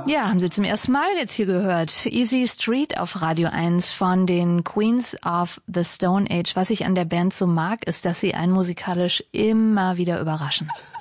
Ja, haben Sie zum ersten Mal jetzt hier gehört. Easy Street auf Radio 1 von den Queens of the Stone Age. Was ich an der Band so mag, ist, dass sie einen musikalisch immer wieder überraschen.